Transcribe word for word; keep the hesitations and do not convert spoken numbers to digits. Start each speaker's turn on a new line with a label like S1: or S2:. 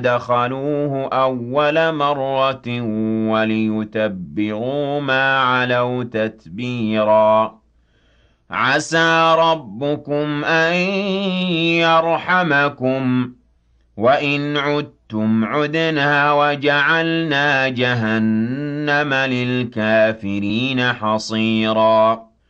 S1: دخلوه أول مرة وليتبروا ما علوا تتبيرا عسى ربكم أن يرحمكم وإن عدتم عدنا وجعلنا جهنم للكافرين حصيرا